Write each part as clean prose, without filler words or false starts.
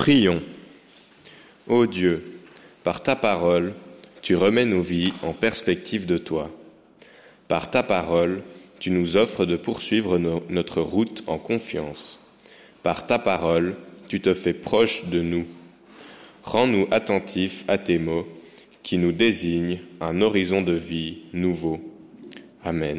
Prions. Ô Dieu, par ta parole, tu remets nos vies en perspective de toi. Par ta parole, tu nous offres de poursuivre notre route en confiance. Par ta parole, tu te fais proche de nous. Rends-nous attentifs à tes mots, qui nous désignent un horizon de vie nouveau. Amen.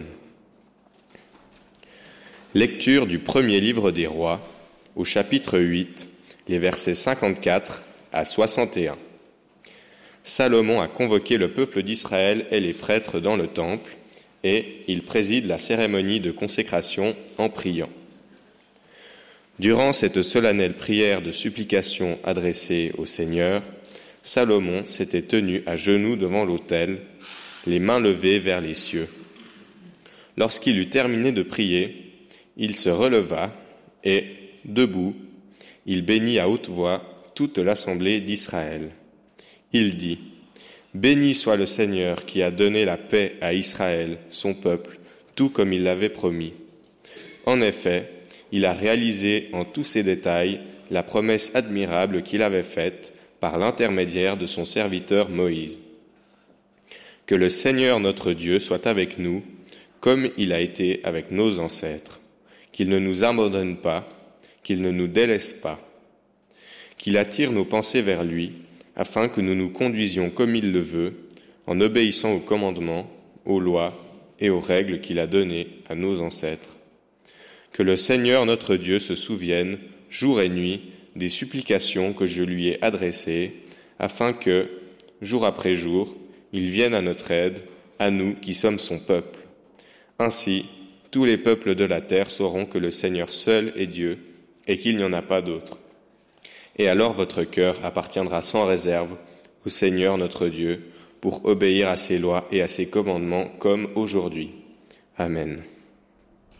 Lecture du premier livre des Rois, au chapitre 8, les versets 54 à 61. Salomon a convoqué le peuple d'Israël et les prêtres dans le temple, et il préside la cérémonie de consécration en priant. Durant cette solennelle prière de supplication adressée au Seigneur, Salomon s'était tenu à genoux devant l'autel, les mains levées vers les cieux. Lorsqu'il eut terminé de prier, il se releva et, debout, il bénit à haute voix toute l'assemblée d'Israël. Il dit : « Béni soit le Seigneur qui a donné la paix à Israël, son peuple, tout comme il l'avait promis. En effet, il a réalisé en tous ses détails la promesse admirable qu'il avait faite par l'intermédiaire de son serviteur Moïse. Que le Seigneur notre Dieu soit avec nous, comme il a été avec nos ancêtres, qu'il ne nous abandonne pas, qu'il ne nous délaisse pas, qu'il attire nos pensées vers lui, afin que nous nous conduisions comme il le veut, en obéissant aux commandements, aux lois et aux règles qu'il a données à nos ancêtres. Que le Seigneur notre Dieu se souvienne, jour et nuit, des supplications que je lui ai adressées, afin que, jour après jour, il vienne à notre aide, à nous qui sommes son peuple. Ainsi, tous les peuples de la terre sauront que le Seigneur seul est Dieu, et qu'il n'y en a pas d'autre. Et alors votre cœur appartiendra sans réserve au Seigneur notre Dieu, pour obéir à ses lois et à ses commandements comme aujourd'hui. Amen.